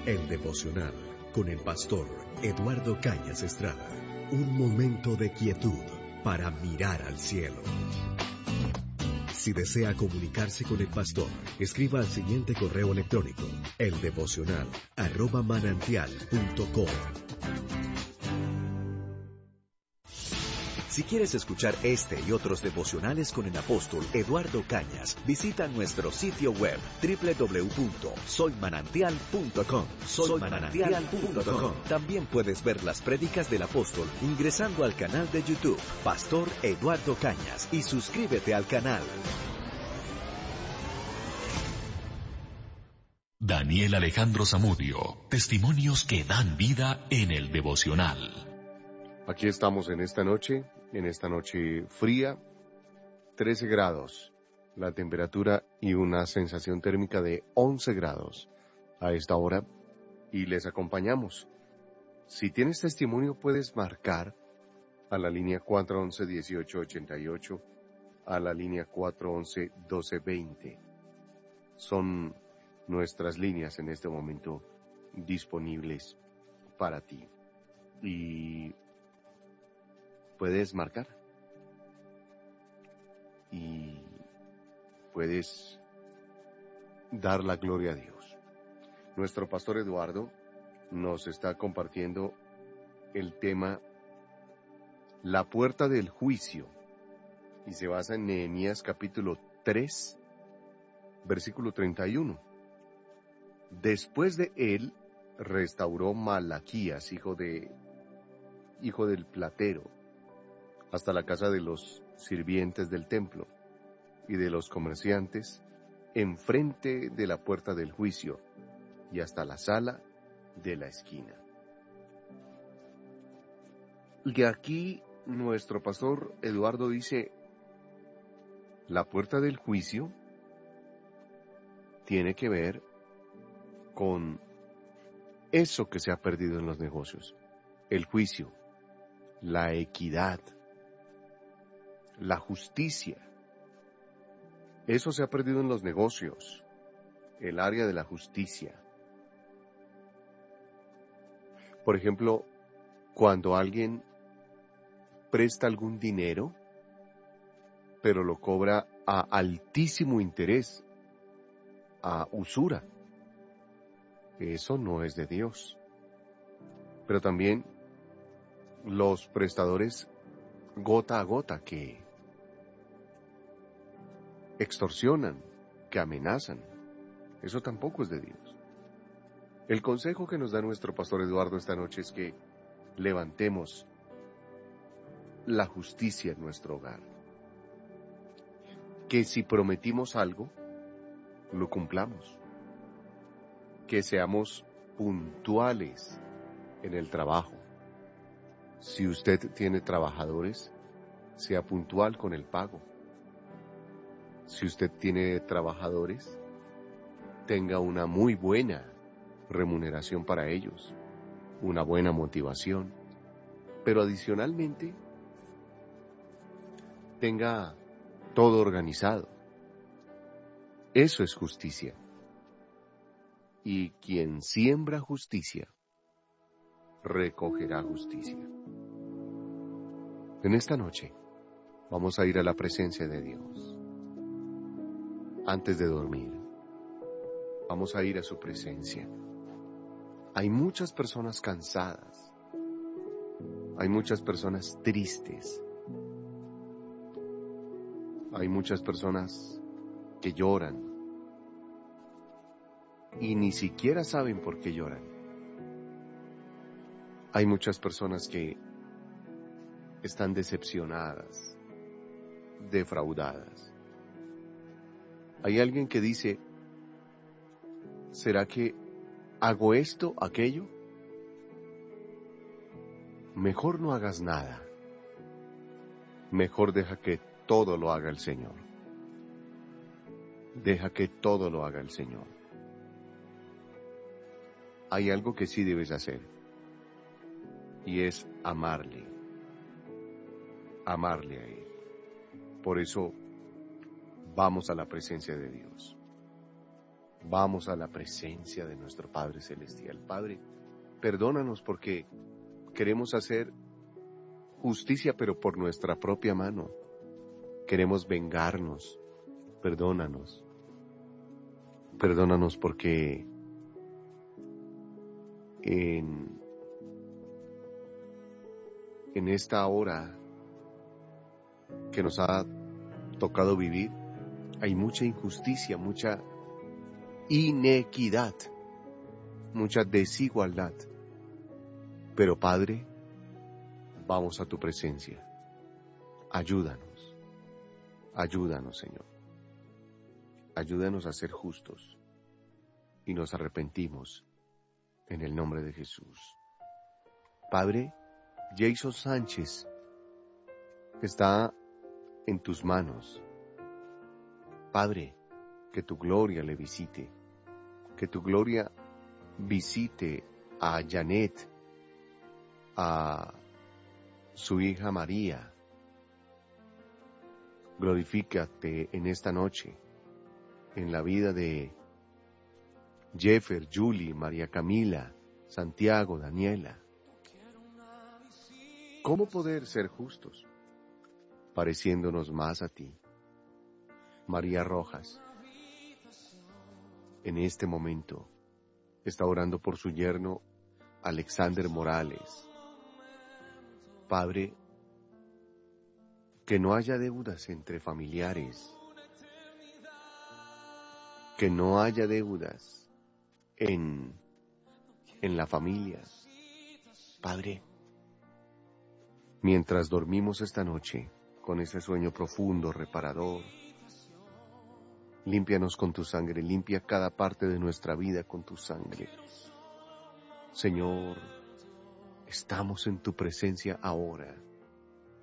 El devocional con el pastor Eduardo Cañas Estrada. Un momento de quietud para mirar al cielo. Si desea comunicarse con el pastor, escriba al siguiente correo electrónico: eldevocional@manantial.com. Si quieres escuchar este y otros devocionales con el apóstol Eduardo Cañas, visita nuestro sitio web www.soymanantial.com. Soymanantial.com. También puedes ver las prédicas del apóstol ingresando al canal de YouTube Pastor Eduardo Cañas y suscríbete al canal. Daniel Alejandro Zamudio, testimonios que dan vida en el devocional. Aquí estamos en esta noche fría, 13 grados, la temperatura y una sensación térmica de 11 grados a esta hora, y les acompañamos. Si tienes testimonio, puedes marcar a la línea 411-1888, a la línea 411-1220. Son nuestras líneas en este momento disponibles para ti. Y puedes marcar y puedes dar la gloria a Dios. Nuestro pastor Eduardo nos está compartiendo el tema La puerta del juicio, y se basa en Nehemías capítulo 3, versículo 31. Después de él restauró Malaquías, hijo del platero, hasta la casa de los sirvientes del templo y de los comerciantes, enfrente de la puerta del juicio, y hasta la sala de la esquina. Y aquí nuestro pastor Eduardo dice, la puerta del juicio tiene que ver con eso que se ha perdido en los negocios: el juicio, la equidad, la justicia. Eso se ha perdido en los negocios, el área de la justicia. Por ejemplo, cuando alguien presta algún dinero, pero lo cobra a altísimo interés, a usura, eso no es de Dios. Pero también los prestadores gota a gota que extorsionan, que amenazan, eso tampoco es de Dios. El consejo que nos da nuestro pastor Eduardo esta noche es que levantemos la justicia en nuestro hogar. Que si prometimos algo, lo cumplamos. Que seamos puntuales en el trabajo. Si usted tiene trabajadores, sea puntual con el pago. Si usted tiene trabajadores, tenga una muy buena remuneración para ellos, una buena motivación, pero adicionalmente tenga todo organizado. Eso es justicia. Y quien siembra justicia, recogerá justicia. En esta noche vamos a ir a la presencia de Dios. Antes de dormir, vamos a ir a su presencia. Hay muchas personas cansadas. Hay muchas personas tristes. Hay muchas personas que lloran y ni siquiera saben por qué lloran. Hay muchas personas que están decepcionadas, defraudadas. Hay alguien que dice, ¿será que hago esto, aquello? Mejor no hagas nada. Mejor deja que todo lo haga el Señor. Deja que todo lo haga el Señor. Hay algo que sí debes hacer, y es amarle. Amarle a Él. Por eso, vamos a la presencia de Dios. Vamos a la presencia de nuestro Padre Celestial. Padre, perdónanos porque queremos hacer justicia, pero por nuestra propia mano. Queremos vengarnos. Perdónanos. Perdónanos porque en esta hora que nos ha tocado vivir, hay mucha injusticia, mucha inequidad, mucha desigualdad. Pero Padre, vamos a tu presencia. Ayúdanos, ayúdanos, Señor. Ayúdanos a ser justos y nos arrepentimos en el nombre de Jesús. Padre, Jason Sánchez está en tus manos. Padre, que tu gloria le visite, que tu gloria visite a Janet, a su hija María. Glorifícate en esta noche, en la vida de Jeffer, Julie, María Camila, Santiago, Daniela. ¿Cómo poder ser justos? Pareciéndonos más a ti. María Rojas, en este momento, está orando por su yerno Alexander Morales. Padre, que no haya deudas entre familiares, que no haya deudas en la familia. Padre, mientras dormimos esta noche con ese sueño profundo, reparador, límpianos con tu sangre, limpia cada parte de nuestra vida con tu sangre. Señor, estamos en tu presencia ahora.